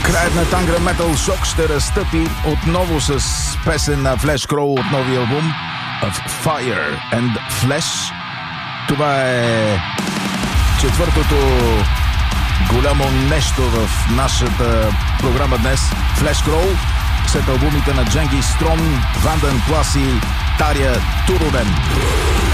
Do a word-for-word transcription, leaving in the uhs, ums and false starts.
Краят на Tangren Metal Shock ще разтъпи отново с песен на Flesh Crow от новия албум Of Fire and Flesh. Това е четвъртото голямо нещо в нашата програма днес. Flesh Crow след албумите на Дженги Строн, Ванден Плас и Таря Турунен.